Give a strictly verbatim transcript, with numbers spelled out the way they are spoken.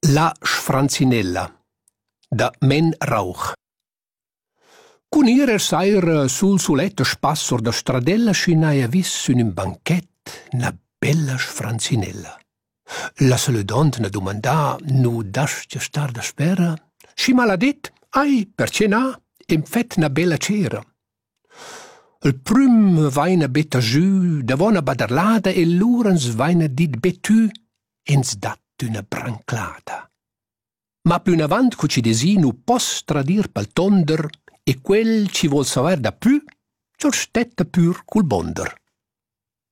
La Sfranzinella da Men Rauch. Cun ir er sair sul suletto spassor da stradella scinaia vis in un banchet na bella Sfranzinella. La saludant ne domanda nu dascia star da spera. Schi maladet, ai, per cena, em fet na bella cera. Il prum vaina betta giù, davona baderlada e l'urens vaina dit betu, ens dat una branclata. Ma più in avant cu ci desinu pos tradir pel tonder e quel ci vuol saver da più, ciò stetta pur cul bonder.